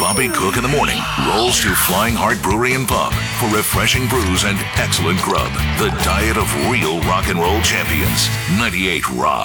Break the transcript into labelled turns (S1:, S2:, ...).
S1: Bobby Cook in the morning rolls to Flying Heart Brewery and Pub for refreshing brews and excellent grub. The diet of real rock and roll champions. 98 Rock.